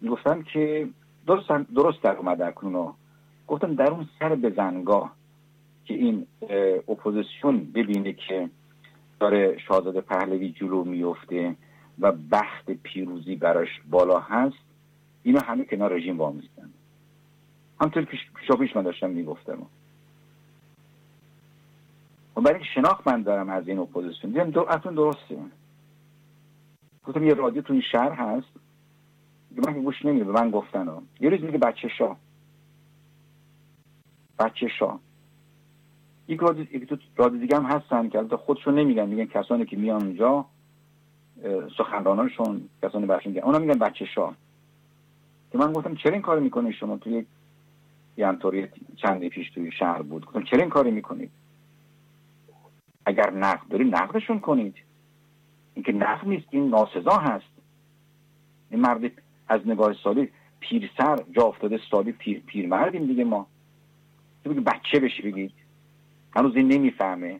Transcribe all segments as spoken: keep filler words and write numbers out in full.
گفتم که درست درست در اومد اکنون. گفتم در اون سر بزنگاه که این اپوزیسیون ببینه که داره شاهزاده پهلوی جلو میفته و بخت پیروزی براش بالا هست، اینا همه کنار رژیم وامیستن. همطور که پیشا پیش من داشتم میگفتم و برای اینکه شناخت من دارم از این اپوزیسیون، دیدم در... اصلا درسته. گفتم یه رادیو تو این شهر هست که من که گوش نمیده، به من گفتن ها. یه روز میگه بچه شاه بچه شاه یک رادیو یک تو رادیو دیگه هم هستن که البته خودشون نمیگن، میگن کسانی که میان اونجا سخنرانانشون کسانی برشون میگن، اونا میگن بچه شاه. که من گفتم چرا این کارو میکنید شما؟ تو یک یانتوری چند پیش توی شهر بود. گفتم چرا این کارو میکنید؟ اگر نقد داری نقدشون کنید. این که نقد نیست، این ناسزا هست. این مرد از نگاه سالی پیرسر جا افتاده، سالی پیر پیرمردیم دیگه. ما تو بگی بچه بشی بگید هنوز این نمیفهمه.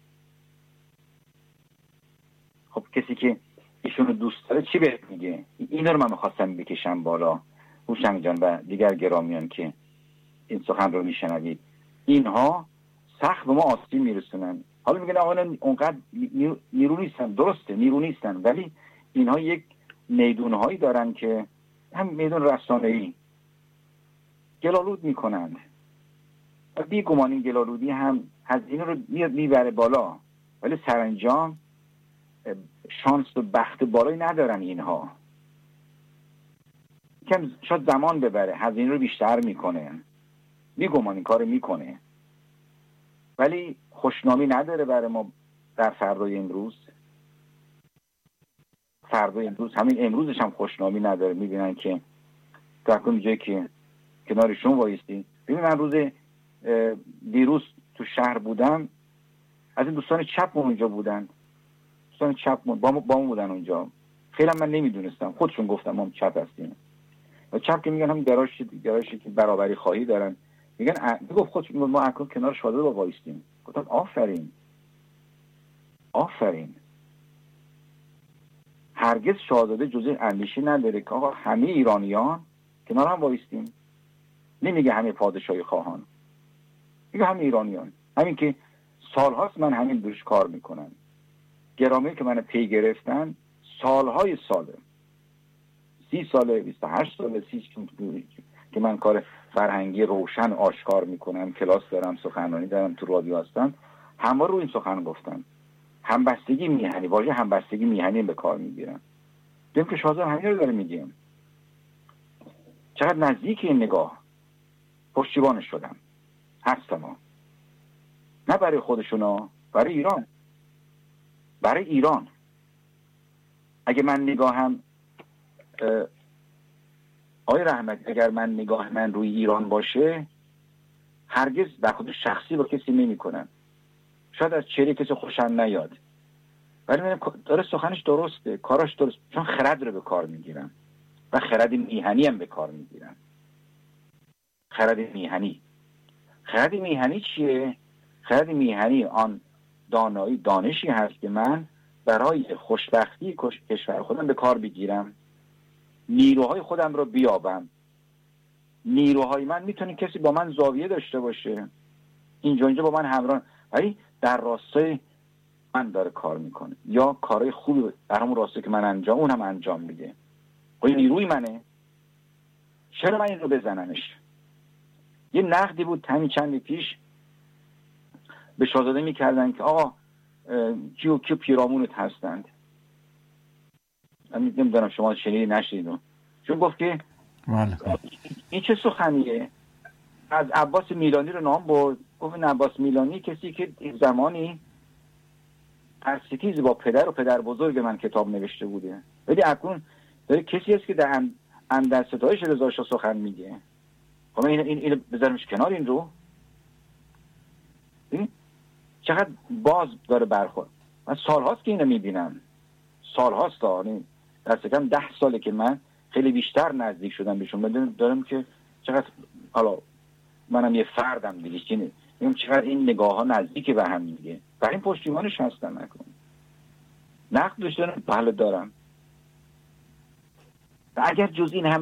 خب کسی که ایشونو دوست داره چی بهت میگه؟ اینا رو من میخواستم بکشم بالا. هوشنگ جان و دیگر گرامیان که این سخن رو میشنوید، اینها سخت به ما آسیب میرسونن. حالا میگن آقا اونقدر نیرو نیستن، درسته نیرو نیستن، ولی اینها یک میدونهایی دارن که هم میدون رسانه‌ای گلالود میکنن و بیگمان این گلالودی هم از این رو میبره بالا، ولی سرانجام شانس و بخت بالایی ندارن. اینها کم شاید زمان ببره، هزینه رو بیشتر میکنه، بیگمان این کار میکنه، ولی خوشنامی نداره برای ما در فردای امروز. فردای امروز همین امروزش هم خوشنامی نداره. میبینن که در کن جایی که کنارشون وایستی. ببین من روز دیروز تو شهر بودم، از این دوستان چپ اونجا بودن، دوستان چپ با ما بودن اونجا. خیلی من نمیدونستم، خودشون گفتم ما چپ هستیم. و چپ که میگن هم گرایشی گرایشی که برابری خواهی دارن، میگن گفت خود ما اکنون کنار شاهزاده با وایستیم. گفتم آفرین آفرین. هرگز شاهزاده جزء اندیشه نداره که آقا همه ایرانیان کنار هم وایستیم. نمیگه همه پادشاهی خواهان، میگه همه ایرانیان. همین که سالهاست من همین دوش کار میکنم. گرامی که من پی گرفتن سالهای ساله، سی ساله، بیست و هشت ساله، سی که من کار فرهنگی روشن آشکار میکنم، کلاس دارم، سخنرانی دارم، تو رادیو هستم، همه رو این سخن گفتم. همبستگی میهنی، واژه همبستگی میهنی به کار میگیرم. دیدم که شاهزاده همین رو داره میگیم. چقدر نزدیک این نگاه پشتیبانش شدم. هستم نه برای خودشونا، برای ایران. برای ایران. اگه من نگاهم آقای رحمت، اگر من نگاه من روی ایران باشه، هرگز در خود شخصی با کسی نمی کنم. شاید از چهره کسی خوشم نیاد، ولی من داره سخنش درسته، کاراش درست، چون خرد رو به کار میگیرم و خرد میهنی هم به کار میگیرم. خرد میهنی خرد میهنی چیه؟ خرد میهنی آن دانایی دانشی هست که من برای خوشبختی کشور خودم به کار بگیرم، نیروهای خودم رو بیابم. نیروهای من میتونه کسی با من زاویه داشته باشه، اینجا اینجا با من همراه، ولی در راستای من داره کار میکنه یا کارهای خوبی در همون راسته که من انجام اون هم انجام میده. خب این نیروی منه، چرا من این رو بزنمش؟ یه نقدی بود همین چندی پیش به شاهزاده میکردن که آقا کیو کیو پیرامونت هستند. من نمیدونم شما شنیدی نشنیدی، چون گفت که این چه سخنیه؟ از عباس میلانی رو نام برد، گفت این عباس میلانی کسی که زمانی از ستیز با پدر و پدر بزرگ من کتاب نوشته بوده، ولی اکنون داره کسی هست که در اندر ستایش رضا شاه سخن میگه. خب این این اینو بذارمش کنار این رو. این چقدر باز داره برخورد. من سالهاست که اینو میبینم، سالهاست دارم، دست کم ده ساله که من خیلی بیشتر نزدیک شدم بهشون. بدون دارم که چقدر حالا منم یه فردم دیگه، که میگم چقدر این نگاه ها نزدیک به هم دیگه. برای این پشتیبانش هستم. نکن نقد داشتن بله دارم. و اگر جز این هم